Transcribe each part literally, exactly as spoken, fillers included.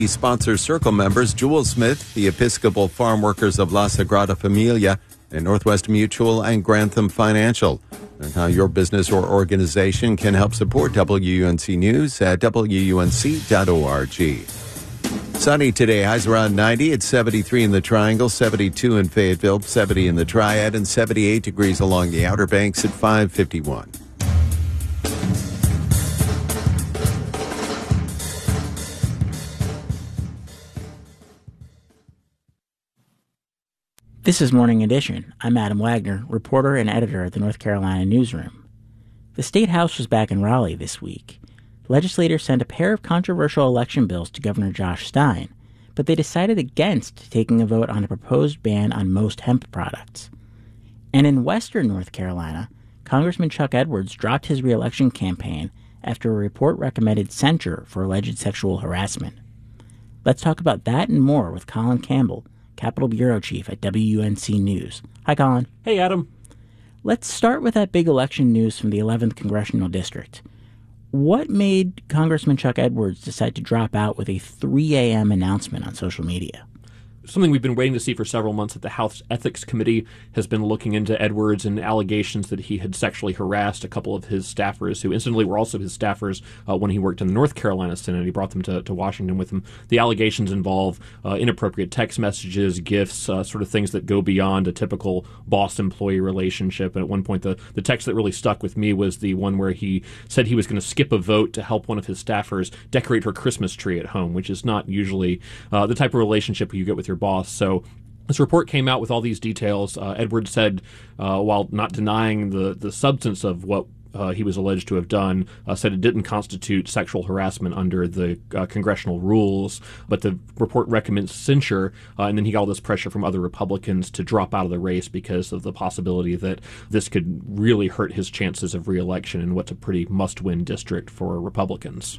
Sponsor Circle members Jewel Smith, the Episcopal Farm Workers of La Sagrada Familia, and Northwest Mutual and Grantham Financial. And how your business or organization can help support W U N C News at W U N C dot org. Sunny today, highs around ninety. It's seventy-three in the Triangle, seventy-two in Fayetteville, seventy in the Triad, and seventy-eight degrees along the Outer Banks at five fifty-one. This is Morning Edition. I'm Adam Wagner, reporter and editor at the North Carolina Newsroom. The State House was back in Raleigh this week. Legislators sent a pair of controversial election bills to Governor Josh Stein, but they decided against taking a vote on a proposed ban on most hemp products. And in western North Carolina, Congressman Chuck Edwards dropped his re-election campaign after a report recommended censure for alleged sexual harassment. Let's talk about that and more with Colin Campbell, Capitol Bureau Chief at W U N C News. Hi, Colin. Hey, Adam. Let's start with that big election news from the eleventh Congressional District. What made Congressman Chuck Edwards decide to drop out with a three a.m. announcement on social media? Something we've been waiting to see for several months that the House Ethics Committee has been looking into Edwards and allegations that he had sexually harassed a couple of his staffers, who incidentally were also his staffers uh, when he worked in the North Carolina Senate. He brought them to, to Washington with him. The allegations involve uh, inappropriate text messages, gifts, uh, sort of things that go beyond a typical boss-employee relationship. And at one point, the, the text that really stuck with me was the one where he said he was going to skip a vote to help one of his staffers decorate her Christmas tree at home, which is not usually uh, the type of relationship you get with your boss. So this report came out with all these details. Uh, Edwards said, uh, while not denying the, the substance of what uh, he was alleged to have done, uh, said it didn't constitute sexual harassment under the uh, congressional rules. But the report recommends censure, uh, and then he got all this pressure from other Republicans to drop out of the race because of the possibility that this could really hurt his chances of re-election in what's a pretty must-win district for Republicans.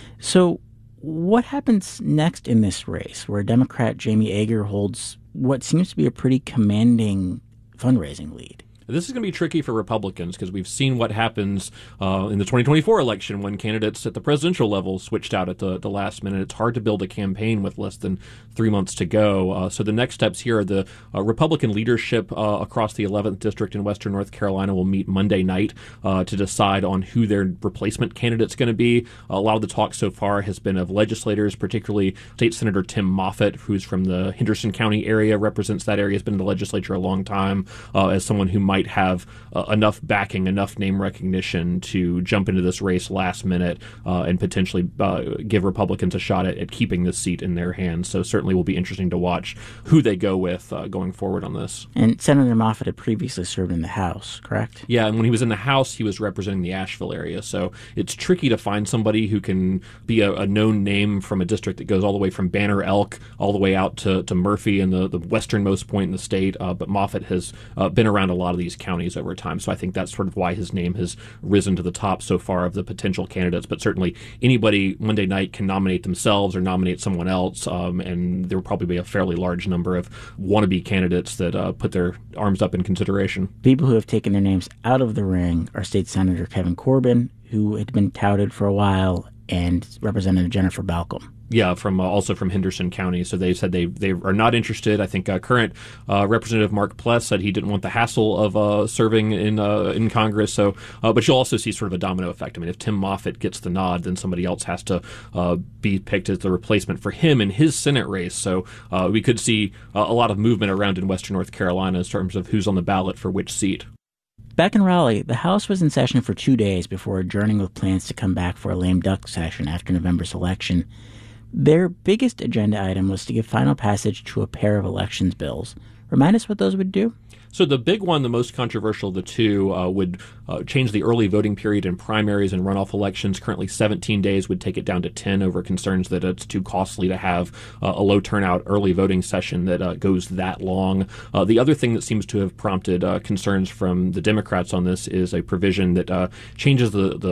So what happens next in this race, where Democrat Jamie Ager holds what seems to be a pretty commanding fundraising lead? This is going to be tricky for Republicans because we've seen what happens uh, in the twenty twenty-four election when candidates at the presidential level switched out at the, the last minute. It's hard to build a campaign with less than three months to go. Uh, so the next steps here are the uh, Republican leadership uh, across the eleventh District in Western North Carolina will meet Monday night uh, to decide on who their replacement candidate's going to be. A lot of the talk so far has been of legislators, particularly State Senator Tim Moffitt, who's from the Henderson County area, represents that area, has been in the legislature a long time, uh, as someone who might might have uh, enough backing, enough name recognition to jump into this race last minute uh, and potentially uh, give Republicans a shot at, at keeping this seat in their hands. So certainly will be interesting to watch who they go with uh, going forward on this. And Senator Moffitt had previously served in the House, correct? Yeah, and when he was in the House, he was representing the Asheville area. So it's tricky to find somebody who can be a, a known name from a district that goes all the way from Banner Elk all the way out to, to Murphy and the, the westernmost point in the state. Uh, but Moffitt has uh, been around a lot of these counties over time. So I think that's sort of why his name has risen to the top so far of the potential candidates. But certainly anybody Monday night can nominate themselves or nominate someone else. Um, and there will probably be a fairly large number of wannabe candidates that uh, put their arms up in consideration. People who have taken their names out of the ring are State Senator Kevin Corbin, who had been touted for a while, and Representative Jennifer Balcom. Yeah, from uh, also from Henderson County. So they said they, they are not interested. I think uh, current uh, Representative Mark Pless said he didn't want the hassle of uh, serving in uh, in Congress. So, uh, but you'll also see sort of a domino effect. I mean, if Tim Moffitt gets the nod, then somebody else has to uh, be picked as the replacement for him in his Senate race. So uh, we could see uh, a lot of movement around in Western North Carolina in terms of who's on the ballot for which seat. Back in Raleigh, the House was in session for two days before adjourning with plans to come back for a lame duck session after November's election. Their biggest agenda item was to give final passage to a pair of elections bills. Remind us what those would do? So the big one, the most controversial of the two, uh, would uh, change the early voting period in primaries and runoff elections. Currently seventeen days, would take it down to ten over concerns that it's too costly to have uh, a low turnout early voting session that uh, goes that long. Uh, the other thing that seems to have prompted uh, concerns from the Democrats on this is a provision that uh, changes the, the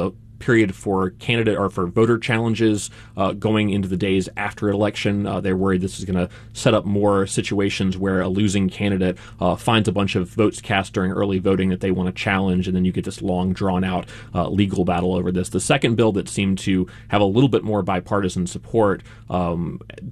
period for candidate or for voter challenges uh, going into the days after election. Uh, they're worried this is going to set up more situations where a losing candidate uh, finds a bunch of votes cast during early voting that they want to challenge, and then you get this long, drawn-out uh, legal battle over this. The second bill that seemed to have a little bit more bipartisan support um,